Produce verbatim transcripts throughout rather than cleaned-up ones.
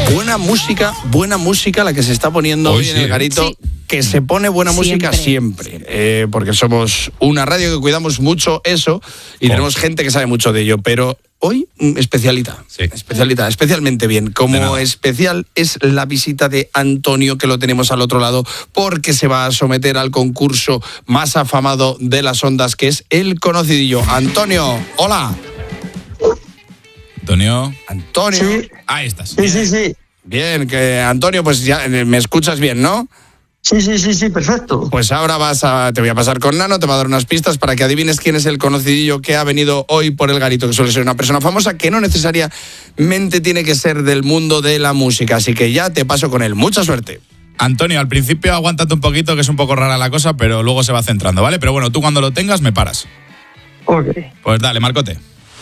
Buena música, buena música la que se está poniendo hoy, hoy sí. en el Garito. Sí. Que se pone buena música siempre, siempre eh, porque somos una radio que cuidamos mucho eso y oh. tenemos gente que sabe mucho de ello, pero hoy especialita, sí. especialita, especialmente bien. Como especial es la visita de Antonio, que lo tenemos al otro lado, porque se va a someter al concurso más afamado de las ondas, que es El Conocidillo. Antonio, hola. Antonio. Antonio. Sí. Ahí estás. Sí, sí, sí. Bien, que Antonio, pues ya me escuchas bien, ¿no? Sí, sí, sí, sí, perfecto. Pues ahora vas a, te voy a pasar con Nano, te va a dar unas pistas para que adivines quién es el conocidillo que ha venido hoy por el Garito, que suele ser una persona famosa que no necesariamente tiene que ser del mundo de la música. Así que ya te paso con él. Mucha suerte. Antonio, al principio aguántate un poquito, que es un poco rara la cosa, pero luego se va centrando, ¿vale? Pero bueno, tú cuando lo tengas me paras. Ok. Pues dale, Marcote.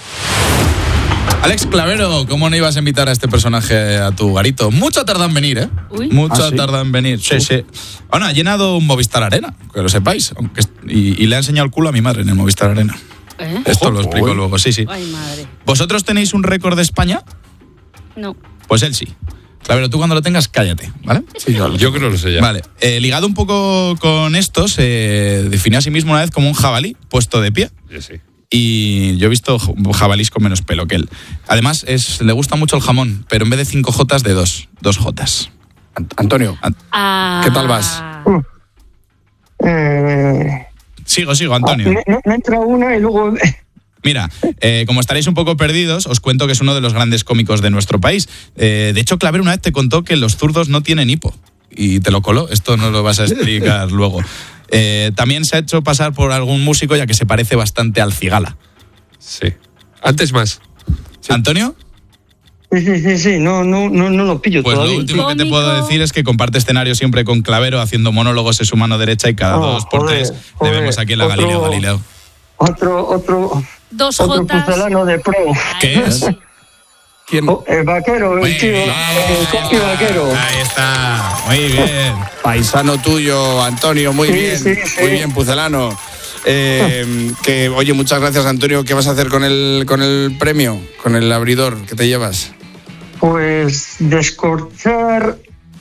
Alex Clavero, ¿cómo no ibas a invitar a este personaje a tu Garito? Mucho ha tardado en venir, ¿eh? Uy. Mucho ¿Ah, ha sí? tardado en venir. Sí, sí. Bueno, ha llenado un Movistar Arena, que lo sepáis. Aunque, y, y le ha enseñado el culo a mi madre en el Movistar Arena. ¿Eh? Esto Ojo, lo explico uy. luego, sí, sí. Ay, madre. ¿Vosotros tenéis un récord de España? No. Pues él sí. Clavero, tú cuando lo tengas, cállate, ¿vale? Sí, yo, Yo creo que lo sé ya. Vale. Eh, ligado un poco con esto, se definió a sí mismo una vez como un jabalí puesto de pie. Sí, sí. Y yo he visto jabalís con menos pelo que él. Además, es, le gusta mucho el jamón, pero en vez de cinco jotas, de dos. Dos jotas. Ant- Antonio, Ah. ¿qué tal vas? Eh, Sigo, sigo, Antonio. me, me- me entra una y luego... Mira, eh, como estaréis un poco perdidos, os cuento que es uno de los grandes cómicos de nuestro país. Eh, de hecho, Clavero una vez te contó que los zurdos no tienen hipo. Y te lo coló. Esto no lo vas a explicar luego. Eh, también se ha hecho pasar por algún músico, ya que se parece bastante al Cigala. Sí. Antes más. ¿Antonio? Sí, sí, sí, sí, no, no, no, no lo pillo Pues todavía. lo último que te Cómico. puedo decir es que comparte escenario siempre con Clavero, haciendo monólogos en su mano derecha, y cada Oh, dos por joder, tres joder. le vemos aquí en la Otro- Galileo Galileo. Otro, otro, Dos otro jotas. pucelano de pro. ¿Qué es? ¿Quién? Oh, el vaquero, Muy el tío, bien. el coqui vaquero. Ahí está, muy bien. Paisano tuyo, Antonio, muy Sí, bien, sí, sí. muy bien, pucelano. Eh, que, oye, muchas gracias, Antonio. ¿Qué vas a hacer con el, con el premio, con el abridor que te llevas? Pues descorchar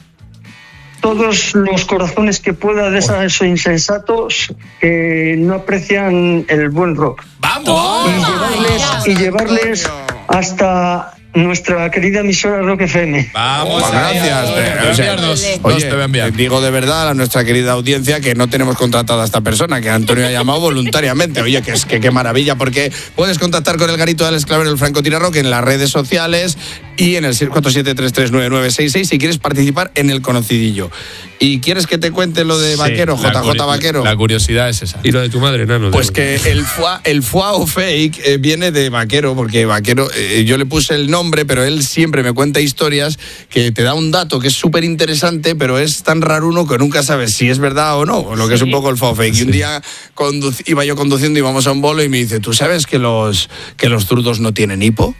todos los corazones que pueda de esos insensatos que no aprecian el buen rock. Y ¡Vamos! llevarles, y llevarles hasta nuestra querida emisora Rock F M. Vamos, Pues ahí, gracias. ahora. Te- Te voy a o sea, enviar dos. Oye, Dos te voy a enviar. digo de verdad a nuestra querida audiencia que no tenemos contratada a esta persona, que Antonio ha llamado voluntariamente. Oye, que es que qué maravilla, porque puedes contactar con el Garito de Alex Clavero, el francotirador, en las redes sociales y en el seis cuatro siete, tres tres nueve nueve seis seis si quieres participar en el conocidillo. ¿Y quieres que te cuente lo de Sí, Vaquero, la J J curi- Vaquero? La curiosidad es esa. Y lo de tu madre, Nano. Pues que el foie, el foie o fake eh, viene de Vaquero, porque Vaquero, eh, yo le puse el nombre, pero él siempre me cuenta historias que te da un dato que es súper interesante, pero es tan raruno que nunca sabes si es verdad o no, o lo que es un poco el foie o fake. Y un día conduc- iba yo conduciendo, íbamos a un bolo y me dice, ¿tú sabes que los, que los zurdos no tienen hipo?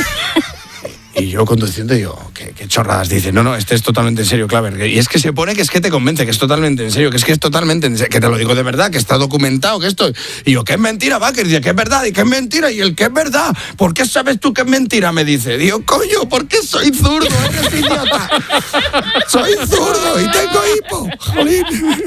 Y yo conduciendo digo, ¿qué, qué chorradas? Dice, no, no, este es totalmente en serio, Claver. Y es que se pone que es que te convence, que es totalmente en serio, que es que es totalmente en serio, que te lo digo de verdad, que está documentado, que esto... Y yo, ¿qué es mentira, Vaquer? Dice, ¿qué es verdad? ¿Y qué es mentira? Y el ¿qué es verdad? ¿Por qué sabes tú que es mentira? Me dice. Digo, coño, ¿por qué soy zurdo? Eres idiota. Soy zurdo y tengo hipo. Jolín.